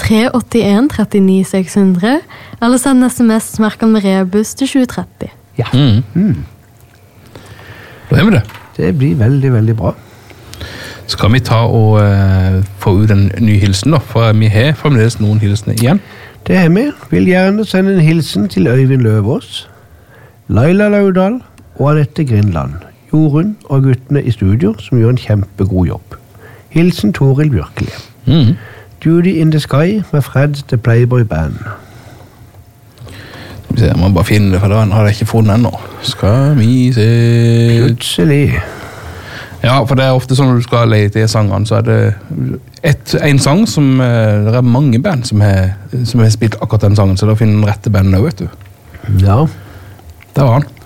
381 39 600, eller send sms merket med rebus til 2030. Ja. Da er vi det. Det blir veldig, veldig bra. Skal vi ta og få ut en ny hilsen da? For vi har fremdeles noen hilsener igjen. Det er vi. Vil gjerne sende en hilsen til Øyvind Løvås, Laila Laudal og Annette Grindland, Jorunn og guttene i studio som gjør en kjempegod jobb. Hilsen Toril Bjørkeli. Duty in the Sky med Fred The Playboy Band. Jeg må bare finne det, for den har jeg ikke funnet ennå. Skal vi se... Plutselig. Ja, for det er ofte sånn når du skal lete i sangene, så er det en sang som... Det er mange band som har spilt akkurat den sangen, så da finner den rette banden også, vet du. Ja. Der var han.